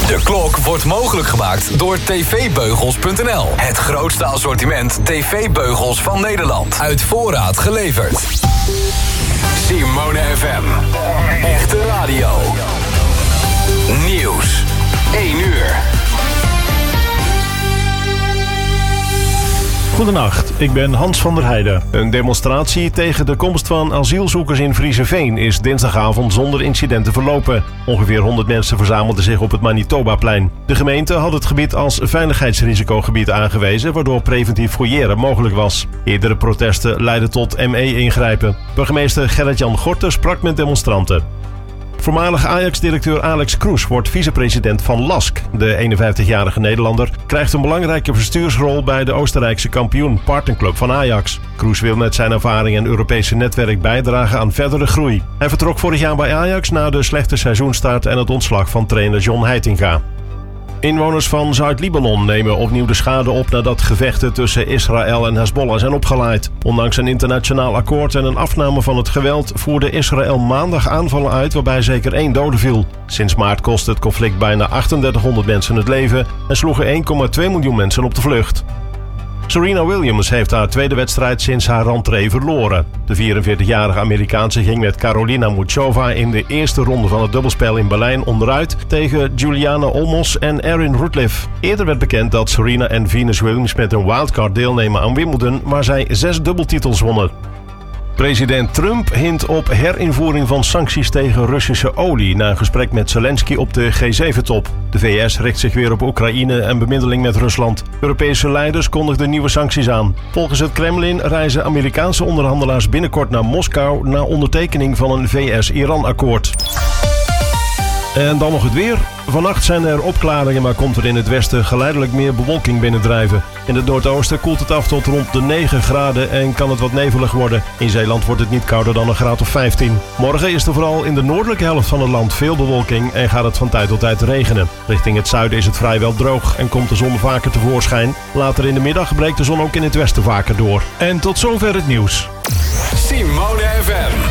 De klok wordt mogelijk gemaakt door tvbeugels.nl. Het grootste assortiment tv-beugels van Nederland. Uit voorraad geleverd. Simone FM. Echte radio. Nieuws. 1 uur. Goedenacht, ik ben Hans van der Heijden. Een demonstratie tegen de komst van asielzoekers in Vriezenveen is dinsdagavond zonder incidenten verlopen. Ongeveer 100 mensen verzamelden zich op het Manitobaplein. De gemeente had het gebied als veiligheidsrisicogebied aangewezen, waardoor preventief fouilleren mogelijk was. Eerdere protesten leidden tot ME-ingrijpen. Burgemeester Gerrit-Jan Gorter sprak met demonstranten. Voormalig Ajax-directeur Alex Kroes wordt vicepresident van LASK. De 51-jarige Nederlander krijgt een belangrijke bestuursrol bij de Oostenrijkse kampioen partnerclub van Ajax. Kroes wil met zijn ervaring en Europese netwerk bijdragen aan verdere groei. Hij vertrok vorig jaar bij Ajax na de slechte seizoenstart en het ontslag van trainer John Heitinga. Inwoners van Zuid-Libanon nemen opnieuw de schade op nadat gevechten tussen Israël en Hezbollah zijn opgeleid. Ondanks een internationaal akkoord en een afname van het geweld voerde Israël maandag aanvallen uit waarbij zeker 1 dode viel. Sinds maart kostte het conflict bijna 3800 mensen het leven en sloegen 1,2 miljoen mensen op de vlucht. Serena Williams heeft haar tweede wedstrijd sinds haar rentree verloren. De 44-jarige Amerikaanse ging met Karolina Muchova in de eerste ronde van het dubbelspel in Berlijn onderuit tegen Juliana Olmos en Erin Rutleff. Eerder werd bekend dat Serena en Venus Williams met een wildcard deelnemen aan Wimbledon, waar zij 6 dubbeltitels wonnen. President Trump hint op herinvoering van sancties tegen Russische olie na een gesprek met Zelensky op de G7-top. De VS richt zich weer op Oekraïne en bemiddeling met Rusland. Europese leiders kondigden nieuwe sancties aan. Volgens het Kremlin reizen Amerikaanse onderhandelaars binnenkort naar Moskou na ondertekening van een VS-Iran-akkoord. En dan nog het weer. Vannacht zijn er opklaringen, maar komt er in het westen geleidelijk meer bewolking binnendrijven. In het noordoosten koelt het af tot rond de 9 graden en kan het wat nevelig worden. In Zeeland wordt het niet kouder dan een graad of 15. Morgen is er vooral in de noordelijke helft van het land veel bewolking en gaat het van tijd tot tijd regenen. Richting het zuiden is het vrijwel droog en komt de zon vaker tevoorschijn. Later in de middag breekt de zon ook in het westen vaker door. En tot zover het nieuws. Simone FM.